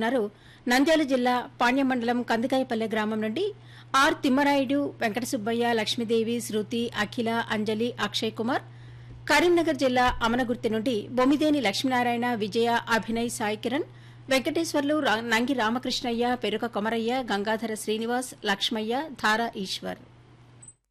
పంపిస్తున్నారు నంద్యాల జిల్లా పాణ్యం మండలం కందికాయపల్లె గ్రామం నుండి ఆర్ తిమ్మరాయుడు, వెంకట సుబ్బయ్య, లక్ష్మీదేవి, శృతి, అఖిల, అంజలి, అక్షయ్ కుమార్. కరీంనగర్ జిల్లా అమనగుర్తి నుండి బొమ్మిదేని లక్ష్మీనారాయణ, విజయ, అభినయ్, సాయి కిరణ్, వెంకటేశ్వర్లు, నంగి రామకృష్ణయ్య, పెరుక కొమరయ్య, గంగాధర శ్రీనివాస్, లక్ష్మయ్య, ధారా ఈశ్వర్.